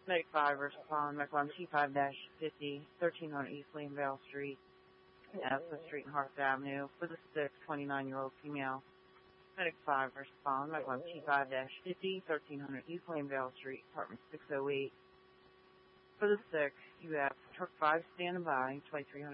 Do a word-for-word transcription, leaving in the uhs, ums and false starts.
Medic five, respond, McLeod T five fifty, thirteen hundred East Leanville Street, Aspen Street and Harvard Avenue, for the sick twenty-nine-year-old female. Medic five, respond, McLeod T five fifty, thirteen hundred East Leanville Street, apartment six oh eight. For the sick, you have truck five standing by, twenty-three hundred